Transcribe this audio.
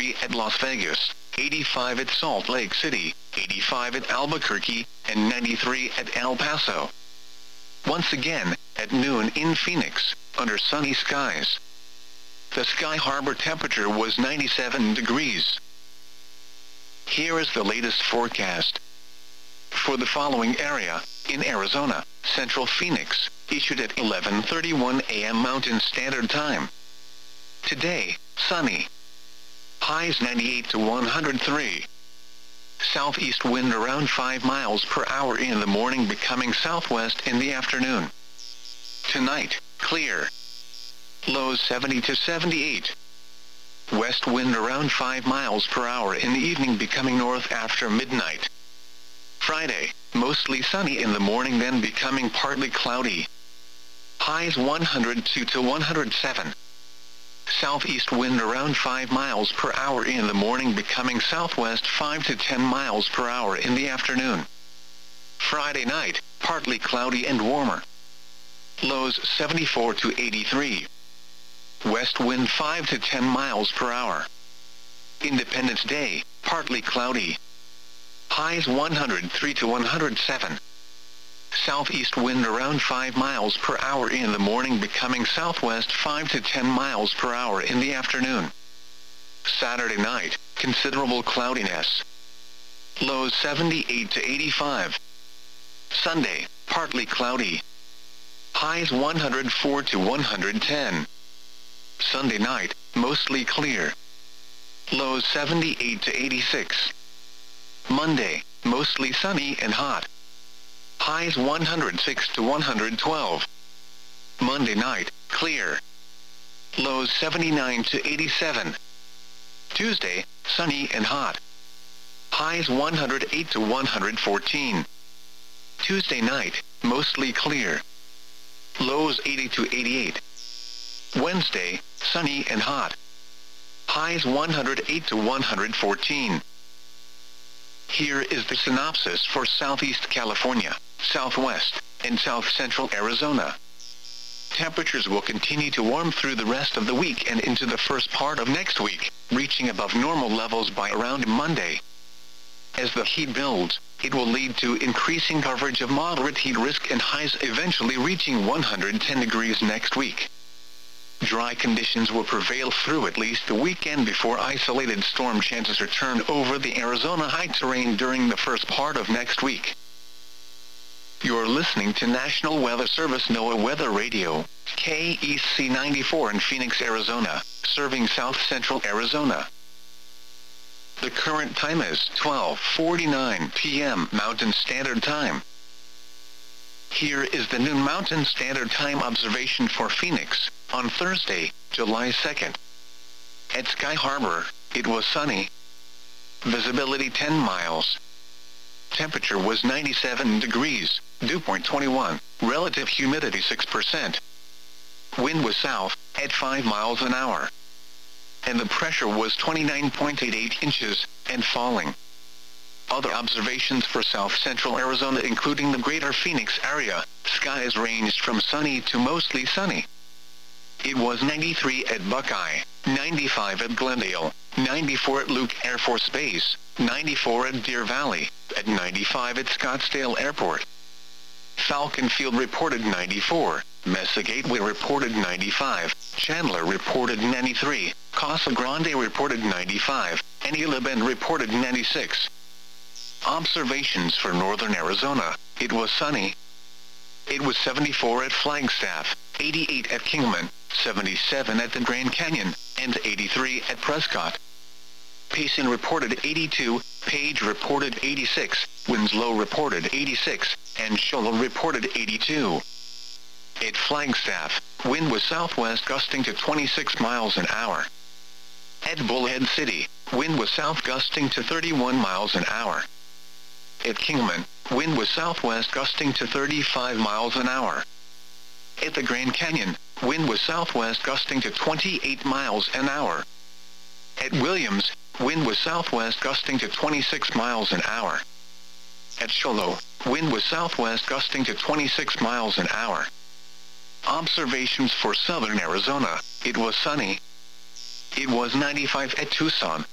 83 at Las Vegas, 85 at Salt Lake City, 85 at Albuquerque, and 93 at El Paso. Once again, at noon in Phoenix, under sunny skies. The Sky Harbor temperature was 97 degrees. Here is the latest forecast. For the following area, in Arizona, Central Phoenix, issued at 11:31 a.m. Mountain Standard Time. Today, sunny. Highs 98 to 103. Southeast wind around 5 miles per hour in the morning, becoming southwest in the afternoon. Tonight, clear. Lows 70 to 78. West wind around 5 miles per hour in the evening, becoming north after midnight. Friday, mostly sunny in the morning, then becoming partly cloudy. Highs 102 to 107. Southeast wind around 5 miles per hour in the morning, becoming southwest 5 to 10 miles per hour in the afternoon. Friday night, partly cloudy and warmer. Lows 74 to 83. West wind 5 to 10 miles per hour. Independence Day, partly cloudy. Highs 103 to 107. Southeast wind around 5 miles per hour in the morning, becoming southwest 5 to 10 miles per hour in the afternoon. Saturday night, considerable cloudiness. Lows 78 to 85. Sunday, partly cloudy. Highs 104 to 110. Sunday night, mostly clear. Lows 78 to 86. Monday, mostly sunny and hot. Highs 106 to 112. Monday night, clear. Lows 79 to 87. Tuesday, sunny and hot. Highs 108 to 114. Tuesday night, mostly clear. Lows 80 to 88. Wednesday, sunny and hot. Highs 108 to 114. Here is the synopsis for Southeast California, Southwest, and South Central Arizona. Temperatures will continue to warm through the rest of the week and into the first part of next week, reaching above normal levels by around Monday. As the heat builds, it will lead to increasing coverage of moderate heat risk and highs eventually reaching 110 degrees next week. Dry conditions will prevail through at least the weekend before isolated storm chances return over the Arizona high terrain during the first part of next week. You're listening to National Weather Service NOAA Weather Radio, KEC 94 in Phoenix, Arizona, serving South Central Arizona. The current time is 12:49 p.m. Mountain Standard Time. Here is the noon Mountain Standard Time observation for Phoenix, on Thursday, July 2nd. At Sky Harbor, it was sunny. Visibility 10 miles. Temperature was 97 degrees, dew point 21, relative humidity 6%. Wind was south, at 5 miles an hour. And the pressure was 29.88 inches, and falling. Other observations for South Central Arizona, including the greater Phoenix area, skies ranged from sunny to mostly sunny. It was 93 at Buckeye, 95 at Glendale, 94 at Luke Air Force Base, 94 at Deer Valley, at 95 at Scottsdale Airport. Falcon Field reported 94, Mesa Gateway reported 95, Chandler reported 93, Casa Grande reported 95, and Isla Bend reported 96. Observations for northern Arizona, it was sunny. It was 74 at Flagstaff, 88 at Kingman, 77 at the Grand Canyon, and 83 at Prescott. Payson reported 82, Page reported 86, Winslow reported 86, and Shoal reported 82. At Flagstaff, wind was southwest gusting to 26 miles an hour. At Bullhead City, wind was south gusting to 31 miles an hour. At Kingman, wind was southwest gusting to 35 miles an hour. At the Grand Canyon, wind was southwest gusting to 28 miles an hour. At Williams, wind was southwest gusting to 26 miles an hour. At Shoal, wind was southwest gusting to 26 miles an hour. Observations for southern Arizona, it was sunny. It was 95 at Tucson,